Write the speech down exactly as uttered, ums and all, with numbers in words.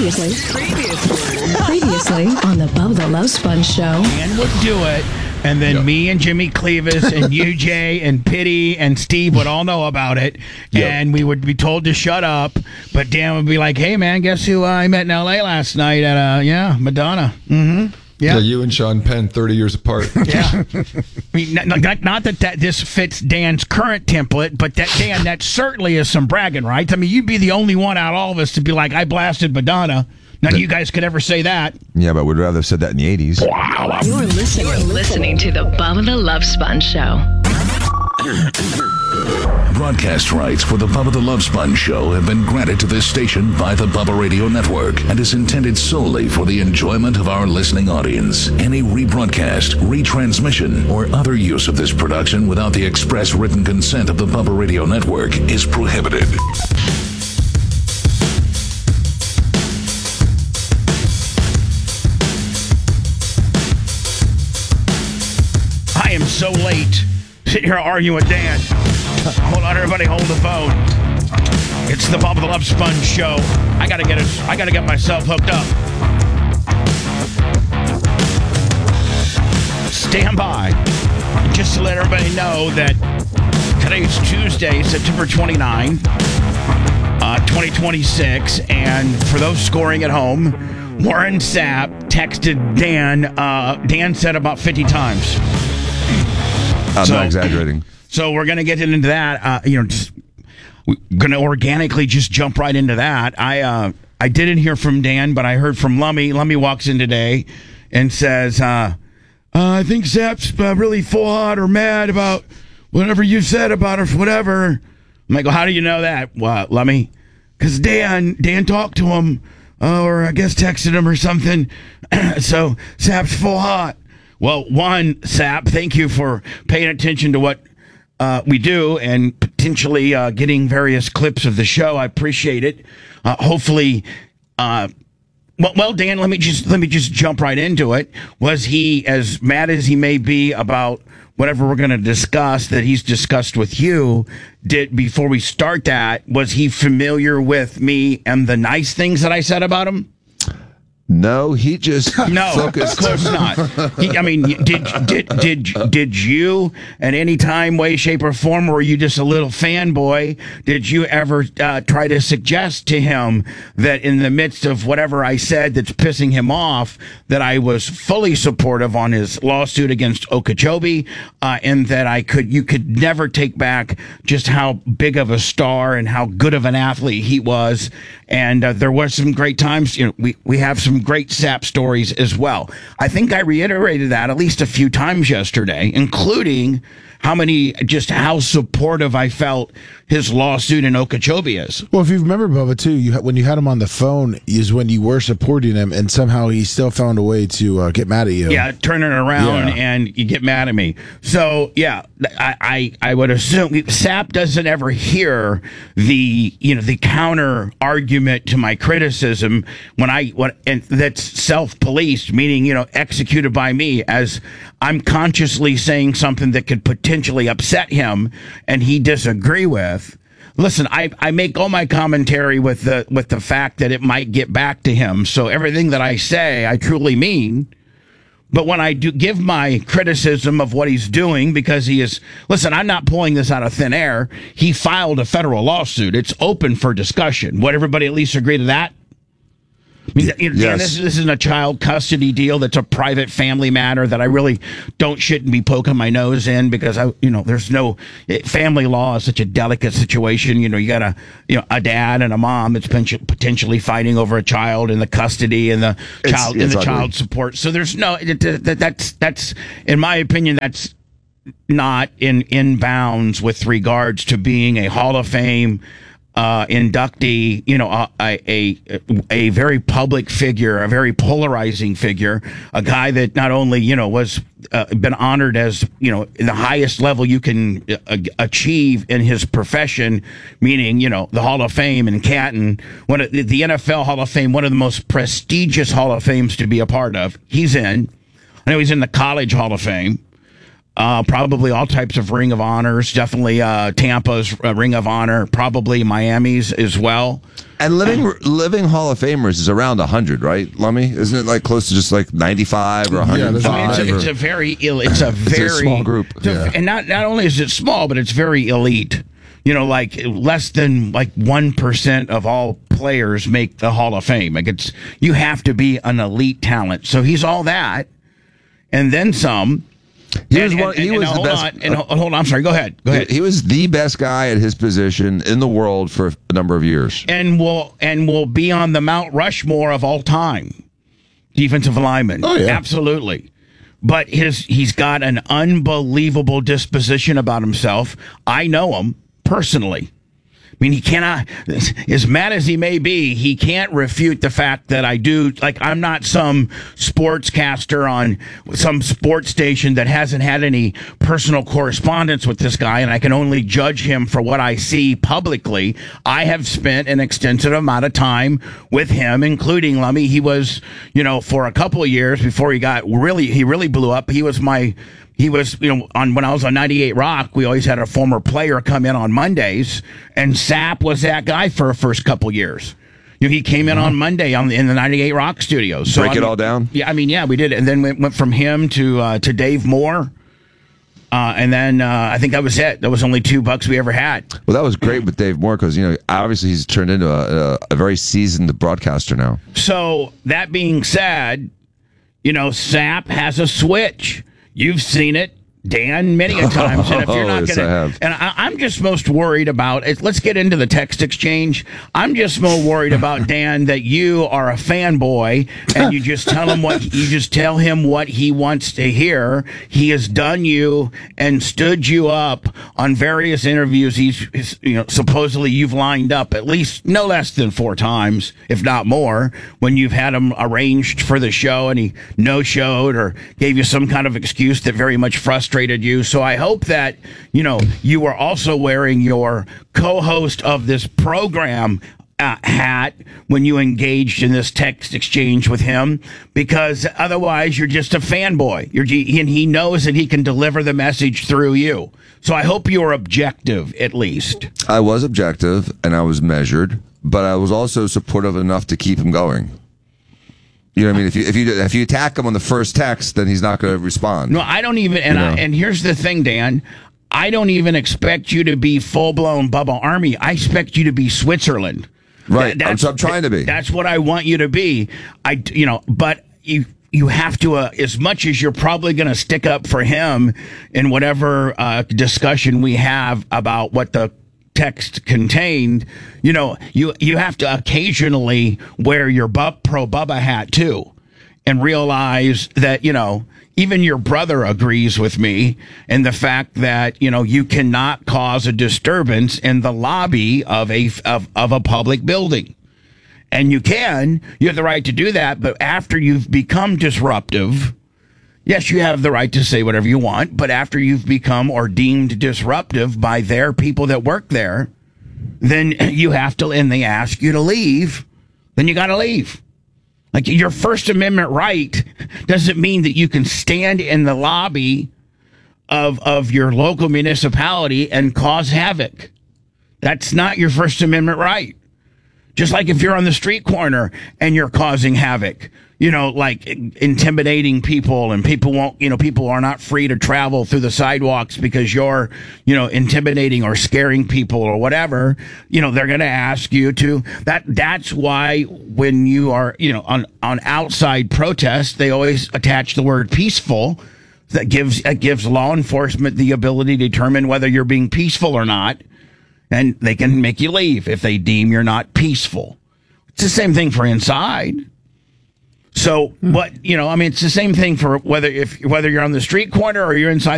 Previously, previously, previously on the Bubba the Love Sponge show. Dan would do it, and then yep. me and Jimmy Clevis and you, Jay, and Pitty and Steve would all know about it, yep. and we would be told to shut up, but Dan would be like, hey, man, guess who uh, I met in L A last night at, uh, yeah, Madonna. Mm-hmm. Yeah. yeah, you and Sean Penn, thirty years apart. Yeah. I mean, not, not, not that, that this fits Dan's current template, but that, Dan, that certainly is some bragging rights. I mean, you'd be the only one out of all of us to be like, I blasted Madonna. None of you guys could ever say that. Yeah, but we'd rather have said that in the eighties. Wow. You're listening, You're listening to the Bubba the Love Sponge show. Broadcast rights for the Bubba the Love Sponge show have been granted to this station by the Bubba Radio Network and is intended solely for the enjoyment of our listening audience. Any rebroadcast, retransmission, or other use of this production without the express written consent of the Bubba Radio Network is prohibited. I am so late. Sitting here arguing with Dan. Hold on, everybody, hold the phone. It's the Bubba the Love Sponge show. I gotta get it. I gotta get myself hooked up. Stand by, just to let everybody know that today's Tuesday, September twenty-ninth, uh, twenty twenty-six, and for those scoring at home, Warren Sapp texted Dan. Uh, Dan said about fifty times. I'm so, not exaggerating. So we're going to get into that. Uh, you know, just, we're going to organically just jump right into that. I uh, I didn't hear from Dan, but I heard from Lummy. Lummy walks in today and says, uh, uh, I think Sapp's uh, really full hot or mad about whatever you said about her, whatever. I'm like, well, how do you know that, uh, Lummy? Because Dan, Dan talked to him, uh, or I guess texted him or something. So Sapp's full hot. Well, one, Sapp, thank you for paying attention to what uh, we do and potentially uh, getting various clips of the show. I appreciate it. Uh, hopefully, uh, well, well, Dan, let me just let me just jump right into it. Was he as mad as he may be about whatever we're going to discuss that he's discussed with you? Did before we start that, was he familiar with me and the nice things that I said about him? No, he just no, focused. Of course not. He, I mean, did did did did you at any time, way, shape, or form, were you just a little fanboy? Did you ever uh, try to suggest to him that in the midst of whatever I said that's pissing him off, that I was fully supportive on his lawsuit against Okeechobee, uh, and that I could you could never take back just how big of a star and how good of an athlete he was, and uh, there were some great times. You know, we we have some great Sapp stories as well. I think I reiterated that at least a few times yesterday, including how many, just how supportive I felt his lawsuit in Okeechobee is. Well, if you remember, Bubba, too, you when you had him on the phone is when you were supporting him, and somehow he still found a way to uh, get mad at you. Yeah, turn it around yeah. and you get mad at me. So, yeah, I, I, I would assume Sapp doesn't ever hear the, you know, the counter argument to my criticism when I, when, and that's self-policed, meaning, you know, executed by me as I'm consciously saying something that could potentially upset him and he disagree with. Listen, I, I make all my commentary with the with the fact that it might get back to him. So everything that I say, I truly mean. But when I do give my criticism of what he's doing, because he is, listen, I'm not pulling this out of thin air. He filed a federal lawsuit. It's open for discussion. Would everybody at least agree to that? I mean, you know, yes. Dan, this, this isn't a child custody deal. That's a private family matter that I really don't shouldn't be poking my nose in because I, you know, there's no family law is such a delicate situation. You know, you got a, you know, a dad and a mom that's potentially fighting over a child and the custody and the It's, child it's and the ugly. child support. So there's no that, that's that's in my opinion that's not in in bounds with regards to being a Hall of Fame Uh, inductee, you know, a, a a very public figure, a very polarizing figure, a guy that not only, you know, was uh, been honored as, you know, the highest level you can uh, achieve in his profession, meaning, you know, the Hall of Fame in Canton, one of the, the N F L Hall of Fame, one of the most prestigious Hall of Fames to be a part of. He's in. I know he's in the College Hall of Fame. Uh, probably all types of Ring of Honors. Definitely uh, Tampa's uh, Ring of Honor. Probably Miami's as well. And living living Hall of Famers is around one hundred, right, Lummy? Isn't it like close to just like ninety-five or one hundred five? I mean, it's, a, it's a very ill. It's a very it's a small group, it's a- Yeah. and not not only is it small, but it's very elite. You know, like less than like one percent of all players make the Hall of Fame. Like it's you have to be an elite talent. So he's all that, and then some. He And- was one, and- he and- was and the hold best. on, and ho- hold on. I'm sorry. Go ahead. Go ahead. He was the best guy at his position in the world for a number of years. and will and will be on the Mount Rushmore of all time. Defensive lineman. Oh, yeah. Absolutely. But his he's got an unbelievable disposition about himself. I know him personally. I mean, he cannot, as mad as he may be, he can't refute the fact that I do, like, I'm not some sportscaster on some sports station that hasn't had any personal correspondence with this guy, and I can only judge him for what I see publicly. I have spent an extensive amount of time with him, including Lummy. He was, you know, for a couple of years before he got really, he really blew up. He was my, He was, you know, on when I was on ninety-eight Rock, we always had a former player come in on Mondays, and Sapp was that guy for the first couple years. You know, he came in on Monday on the, in the ninety-eight Rock studios. So, Break I it mean, all down? Yeah, I mean, yeah, we did it, and then we went from him to uh, to Dave Moore, uh, and then uh, I think that was it. That was only two bucks we ever had. Well, that was great with Dave Moore because, you know, obviously he's turned into a, a, a very seasoned broadcaster now. So that being said, you know, Sapp has a switch. You've seen it, Dan, many a times. And if you're not Yes, going I have. and I, I'm just most worried about it. Let's get into the text exchange. I'm just more worried about Dan that you are a fanboy and you just tell him what you just tell him what he wants to hear. He has done you and stood you up on various interviews. He's, he's you know supposedly you've lined up at least no less than four times, if not more, when you've had him arranged for the show and he no showed or gave you some kind of excuse that very much frustrated you. So I hope that, you know, you are also wearing your co-host of this program uh, hat when you engaged in this text exchange with him, because otherwise you're just a fanboy. You're, and he knows that he can deliver the message through you. So I hope you're objective, at least. I was objective and I was measured, but I was also supportive enough to keep him going. You know what I mean? If you if you if you attack him on the first text, then he's not going to respond. No, I don't even. And You I, know. and here's the thing, Dan. I don't even expect you to be full blown Bubba Army. I expect you to be Switzerland. Right. That- I'm, so I'm trying to be. That's what I want you to be. I, you know, but you you have to, uh, as much as you're probably going to stick up for him in whatever uh, discussion we have about what the text contained, you know, you you have to occasionally wear your bu- pro Bubba hat too, and realize that, you know, even your brother agrees with me in the fact that, you know, you cannot cause a disturbance in the lobby of a of, of a public building. And you can, you have the right to do that, but after you've become disruptive, yes, you have the right to say whatever you want, but after you've become or deemed disruptive by their people that work there, then you have to, and they ask you to leave, then you got to leave. Like, your First Amendment right doesn't mean that you can stand in the lobby of of your local municipality and cause havoc. That's not your First Amendment right. Just like if you're on the street corner and you're causing havoc, you know, like intimidating people, and people won't, you know, people are not free to travel through the sidewalks because you're, you know, intimidating or scaring people or whatever, you know, they're going to ask you to, that, that's why when you are, you know, on, on outside protests, they always attach the word peaceful. That gives, that gives law enforcement the ability to determine whether you're being peaceful or not. And they can make you leave if they deem you're not peaceful. It's the same thing for inside. So, what, you know, I mean, it's the same thing for whether if whether you're on the street corner or you're inside